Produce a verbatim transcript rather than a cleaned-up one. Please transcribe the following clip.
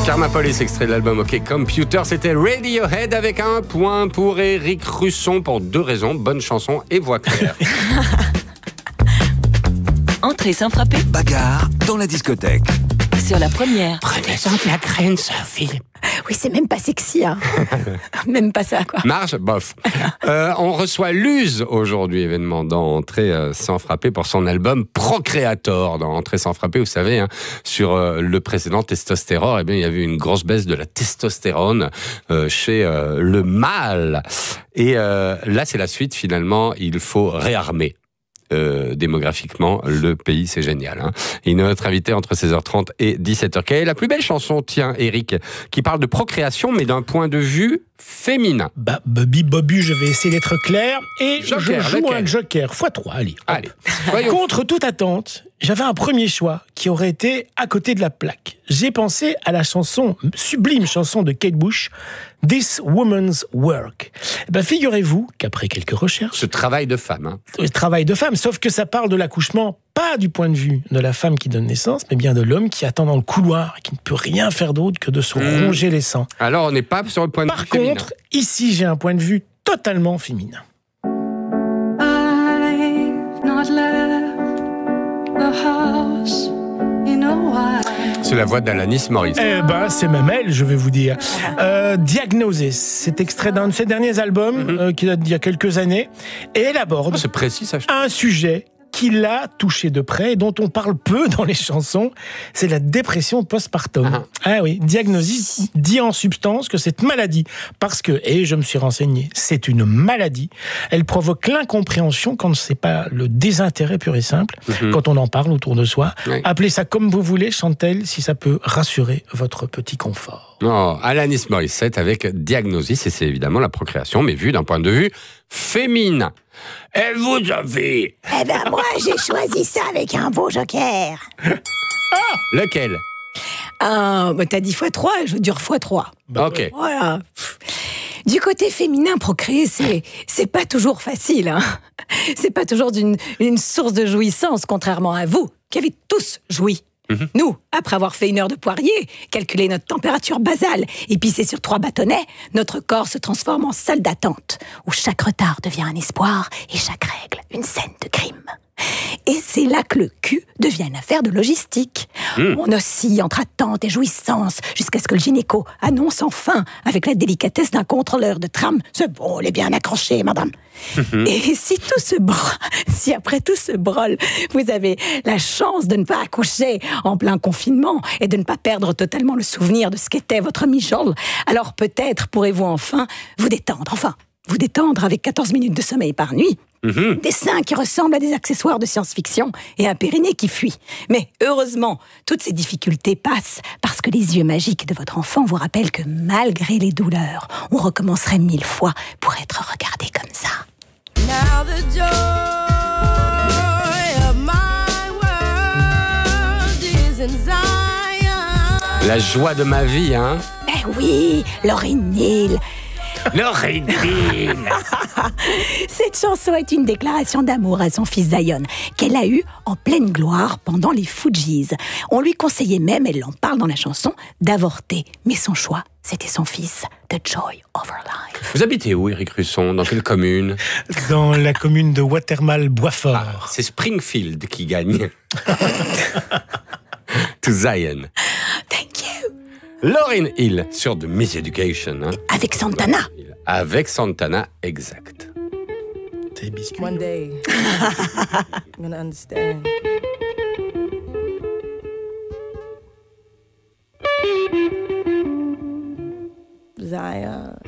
Karma Police, extrait de l'album OK Computer, c'était Radiohead avec un point pour Éric Russon pour deux raisons, bonne chanson et voix claire. Entrée sans frapper. Bagarre dans la discothèque. Sur la première. Prenez-en de la graine, Sophie. Oui, c'est même pas sexy, hein. Même pas ça, quoi. Marche, bof. Euh, on reçoit Luz aujourd'hui, événement dans Entrée euh, sans frapper pour son album Procreator. Dans Entrée sans frapper, vous savez, hein, sur euh, le précédent Testostérone, eh bien, il y avait une grosse baisse de la testostérone euh, chez euh, le mâle. Et euh, là, c'est la suite, finalement, il faut réarmer. Euh, démographiquement, le pays, c'est génial. Hein. Et notre invité entre seize heures trente et dix-sept heures. Quelle est la plus belle chanson, tiens, Eric, qui parle de procréation, mais d'un point de vue féminin? Bah, Bobby Bobu, je vais essayer d'être clair. Et Joker, je joue lequel? un joker fois trois, allez. hop. Allez, voyons. Contre toute attente, j'avais un premier choix qui aurait été à côté de la plaque. J'ai pensé à la chanson, sublime chanson de Kate Bush, This Woman's Work. Eh ben, figurez-vous qu'après quelques recherches, Ce travail de femme. Hein. le travail de femme, sauf que ça parle de l'accouchement, pas du point de vue de la femme qui donne naissance, mais bien de l'homme qui attend dans le couloir et qui ne peut rien faire d'autre que de se Mmh. ronger les seins. Alors, on n'est pas sur le point de Par vue féminin. contre, ici, j'ai un point de vue totalement féminin. I've not left the house in a while. C'est la voix d'Alanis Morris. Eh ben, c'est même elle, je vais vous dire. Euh, Diagnosis, c'est extrait d'un de ses derniers albums, Mm-hmm. euh, qui date d'il y a quelques années, et elle aborde Oh, c'est précis, ça. je trouve. un sujet qui l'a touché de près et dont on parle peu dans les chansons, c'est la dépression postpartum. Ah. Ah oui, Diagnosis dit en substance que cette maladie, parce que, et je me suis renseigné, c'est une maladie, elle provoque l'incompréhension quand c'est pas le désintérêt pur et simple, Mhm. quand on en parle autour de soi. Oui. Appelez ça comme vous voulez, Chantel, si ça peut rassurer votre petit confort. Non, Alanis Morissette avec Diagnosis, et c'est évidemment la procréation, mais vue d'un point de vue féminin. Et vous avez... Eh ben, moi, j'ai choisi ça avec un beau joker. Lequel? Ah, bah, t'as dit fois trois, je veux dire fois trois. Ok. Voilà. Du côté féminin, procréer, c'est, c'est pas toujours facile, hein. C'est pas toujours d'une, une source de jouissance, contrairement à vous, qui avez tous joui. Mhm. Nous, après avoir fait une heure de poirier, calculé notre température basale et pissé sur trois bâtonnets, notre corps se transforme en salle d'attente, où chaque retard devient un espoir et chaque règle une scène de crime. Et c'est là que le cul devient une affaire de logistique. Mmh. On oscille entre attente et jouissance jusqu'à ce que le gynéco annonce enfin, avec la délicatesse d'un contrôleur de tram, « C'est bon, elle est bien accrochée, madame. Mmh. » Et si tout ce bro... si après tout ce brol, vous avez la chance de ne pas accoucher en plein confinement et de ne pas perdre totalement le souvenir de ce qu'était votre mijoule, alors peut-être pourrez-vous enfin vous détendre. Enfin, vous détendre avec quatorze minutes de sommeil par nuit. Mmh. Des seins qui ressemblent à des accessoires de science-fiction et un périnée qui fuit. Mais heureusement, toutes ces difficultés passent parce que les yeux magiques de votre enfant vous rappellent que malgré les douleurs, on recommencerait mille fois pour être regardé comme ça. Now the joy of my world is in Zion. La joie de ma vie, hein. Eh oui, Lauryn Hill. Lauryn Hill. Cette chanson est une déclaration d'amour à son fils Zion, qu'elle a eu en pleine gloire pendant les Fujis. On lui conseillait même, elle en parle dans la chanson, d'avorter. Mais son choix, c'était son fils, The Joy of Her Life. Vous habitez où, Éric Russon? Dans quelle commune? Dans la commune de Watermal-Boisfort. Ah, c'est Springfield qui gagne. To Zion. Thank you. Lauryn Hill sur The Miss Education. Hein. Avec Santana. Avec Santana, exact. Tes biscuits. One day, you're gonna understand. Zion.